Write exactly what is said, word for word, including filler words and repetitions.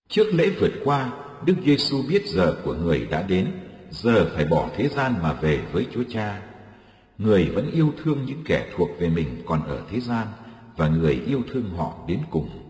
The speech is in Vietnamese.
Trước lễ vượt qua, Đức Giêsu biết giờ của người đã đến, giờ phải bỏ thế gian mà về với Chúa Cha. Người vẫn yêu thương những kẻ thuộc về mình còn ở thế gian, và người yêu thương họ đến cùng.